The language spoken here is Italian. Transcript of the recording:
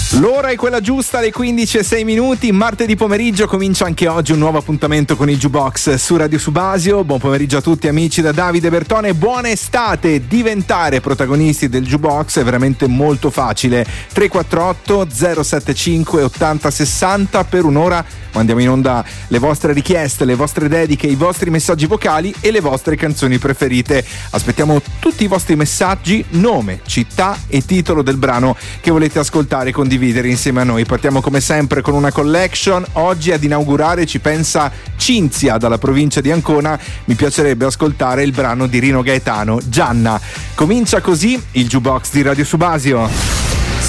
L'ora è quella giusta, alle 15:06. Martedì pomeriggio comincia anche oggi un nuovo appuntamento con il Jukebox su Radio Subasio. Buon pomeriggio a tutti amici da Davide Bertone, buona estate. Diventare protagonisti del Jukebox è veramente molto facile. 348 075 80 60. Per un'ora mandiamo in onda le vostre richieste, le vostre dediche, i vostri messaggi vocali e le vostre canzoni preferite. Aspettiamo tutti i vostri messaggi, nome, città e titolo del brano che volete ascoltare e condividere insieme a noi. Partiamo come sempre con una collection. Oggi ad inaugurare ci pensa Cinzia dalla provincia di Ancona. Mi piacerebbe ascoltare il brano di Rino Gaetano, Gianna. Comincia così il Jukebox di Radio Subasio.